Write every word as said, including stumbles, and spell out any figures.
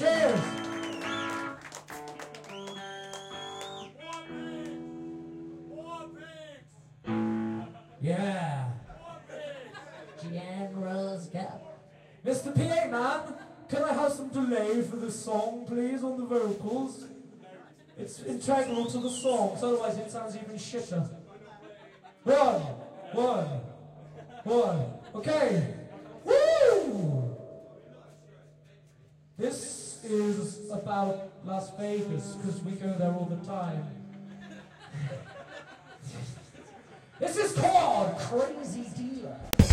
Cheers! Yeah. General's Cup. Mister P A man, can I have some delay for this song, please, on the vocals? It's integral to the song, so otherwise it sounds even shitter. One, one, one. Okay. Woo! This is about Las Vegas, because we go there all the time. This is called Crazy Dealer.